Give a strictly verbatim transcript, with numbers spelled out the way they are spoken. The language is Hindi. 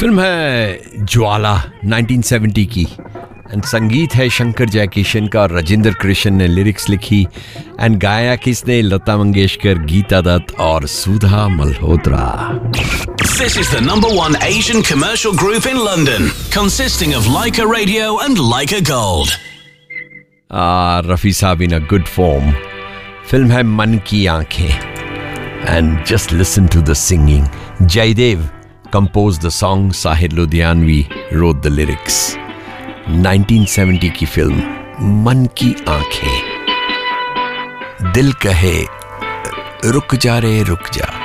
फिल्म है ज्वाला नाइनटीन सेवेंटी की एंड संगीत है शंकर जयकिशन का और राजेंद्र कृष्ण ने लिरिक्स लिखी एंड गाया किसने? लता मंगेशकर, गीता दत्त और सुधा Malhotra. This is the number one Asian commercial group in London, consisting of Leica Radio and Leica Gold. Ah, Rafi साहब in a good form. Film है मन की आंखें and just listen to the singing. Jaidev composed the song, Sahir Ludhianvi wrote the lyrics. Nineteen seventy की फिल्म मन की आंखें. दिल कहे रुक जा रे रुक जा,